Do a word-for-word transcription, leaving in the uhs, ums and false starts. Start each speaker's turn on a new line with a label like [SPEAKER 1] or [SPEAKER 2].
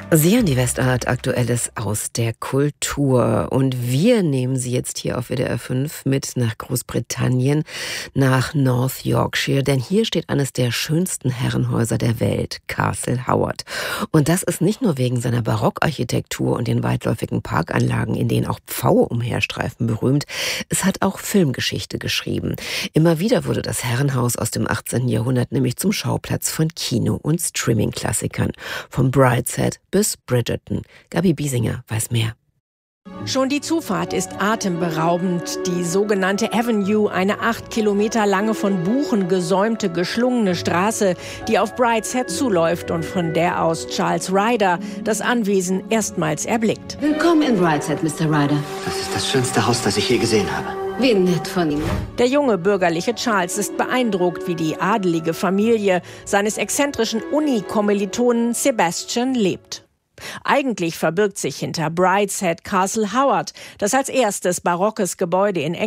[SPEAKER 1] Sie hören die Westart, Aktuelles aus der Kultur. Und wir nehmen Sie jetzt hier auf W D R fünf mit nach Großbritannien, nach North Yorkshire. Denn hier steht eines der schönsten Herrenhäuser der Welt, Castle Howard. Und das ist nicht nur wegen seiner Barockarchitektur und den weitläufigen Parkanlagen, in denen auch Pfaue umherstreifen, berühmt. Es hat auch Filmgeschichte geschrieben. Immer wieder wurde das Herrenhaus aus dem achtzehnten Jahrhundert nämlich zum Schauplatz von Kino- und Streaming-Klassikern. Vom Brideshead bis Bridgerton. Gabi Biesinger weiß mehr.
[SPEAKER 2] Schon die Zufahrt ist atemberaubend. Die sogenannte Avenue, eine acht Kilometer lange von Buchen gesäumte, geschlungene Straße, die auf Brideshead zuläuft und von der aus Charles Ryder das Anwesen erstmals erblickt.
[SPEAKER 3] Willkommen in Brideshead, Mister Ryder.
[SPEAKER 4] Das ist das schönste Haus, das ich je gesehen habe.
[SPEAKER 3] Wie nett von Ihnen.
[SPEAKER 2] Der junge bürgerliche Charles ist beeindruckt, wie die adelige Familie seines exzentrischen Uni-Kommilitonen Sebastian lebt. Eigentlich verbirgt sich hinter Brideshead Castle Howard, das als erstes barockes Gebäude in